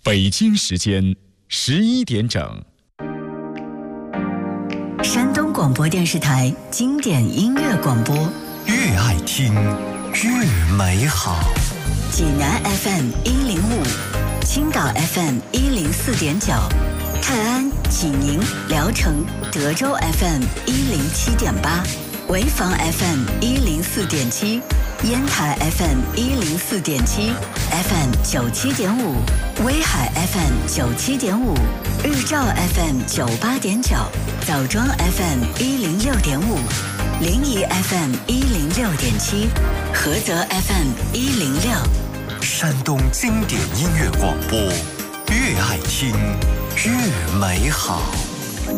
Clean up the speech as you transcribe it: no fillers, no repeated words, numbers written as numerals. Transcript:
北京时间11点整。 山东广播电视台经典音乐广播， 越爱听越美好。 济南 FM 105，青岛 FM 104.9，泰安、济宁、聊城、德州 FM 107.8，潍坊 FM 104.7，烟台 FM 104.7，FM 97.5，威海 FM 97.5，日照 FM 98.9，枣庄 FM 106.5，临沂 FM 106.7，菏泽 FM 106。 山东经典音乐广播，越爱听越美好。